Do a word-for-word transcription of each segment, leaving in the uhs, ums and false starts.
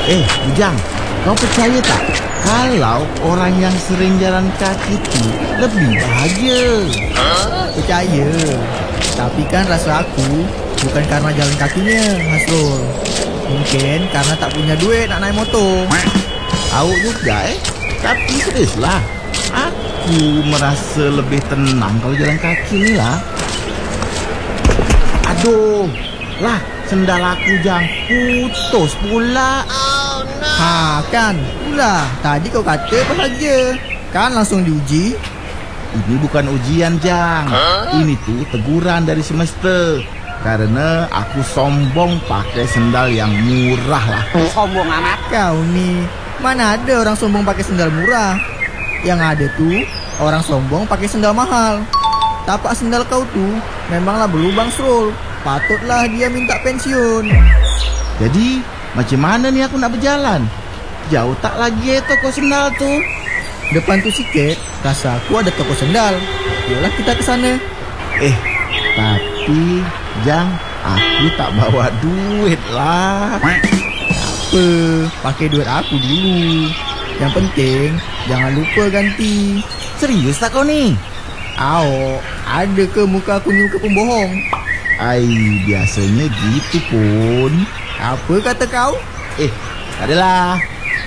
Eh, Ujang, kau percaya tak? Kalau orang yang sering jalan kaki itu lebih bahagia. Percaya. Tapi kan rasa aku bukan karena jalan kakinya, Hasrul. Mungkin karena tak punya duit nak naik motor. Tahu juga eh. Tapi seriuslah, aku merasa lebih tenang kalau jalan kaki ni lah. Aduh, lah sendal aku Jang putus pula. Oh no. Ha kan, pula tadi kau kata bahagia. Kan langsung diuji. Ini bukan ujian Jang, huh? Ini tuh teguran dari semester. Karena aku sombong pakai sendal yang murah lah. Sombong amat kau ni. Mana ada orang sombong pakai sendal murah. Yang ada tuh orang sombong pakai sendal mahal. Tapak sendal kau tuh memanglah berlubang, Srul. Patutlah dia minta pensiun. Jadi macam mana ni aku nak berjalan? Jauh tak lagi eh toko sendal tuh. Depan tu sikit, rasa aku ada toko sendal. Yolah kita ke sana. Eh, tapi Jang, aku tak bawa duit lah. Apa, pakai duit aku dulu. Yang penting jangan lupa ganti. Serius tak kau ni? Ao, ada ke muka aku ni muka pembohong? Ai, biasanya gitu pun. Apa kata kau? Eh, tak adalah.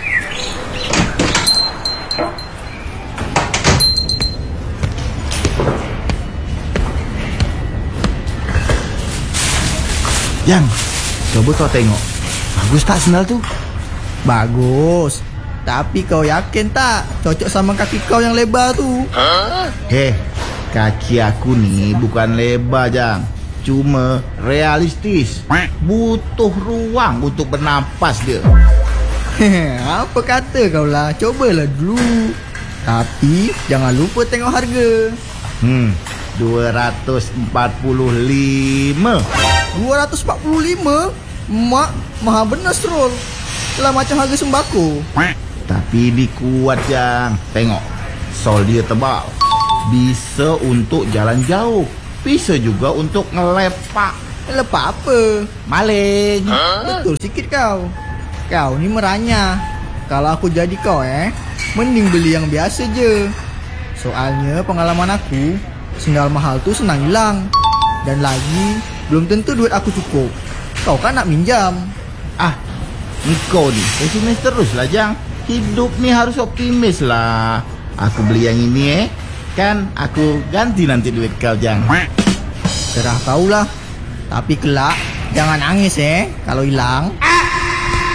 Jang, coba kau tengok. Bagus tak sendal tu? Bagus. Tapi kau yakin tak cocok sama kaki kau yang lebar tu? Huh? Heh, kaki aku ni bukan lebar Jang. Cuma realistis. Butuh ruang untuk bernafas dia. Apa kata kau lah, cobalah dulu. Tapi jangan lupa tengok harga. Hmm, dua ratus empat puluh lima. dua ratus empat puluh lima? Mak, mahal benar Srul. Lah macam harga sembako. Tapi ini kuat Jang. Tengok, sol dia tebal. Bisa untuk jalan jauh. Bisa juga untuk ngelepak. Lepak apa? Maling. Huh? Betul sikit kau. Kau ni meranyah. Kalau aku jadi kau eh, mending beli yang biasa je. Soalnya pengalaman aku, sendal mahal tu senang hilang. Dan lagi, belum tentu duit aku cukup. Kau kan nak minjam. Ah, engkau ni pesimis terus lah Jang. Hidup ni harus optimis lah. Aku beli yang ini eh. Kan aku ganti nanti duit kau Jang. Serah kau lah. Tapi kelak jangan nangis eh kalau hilang.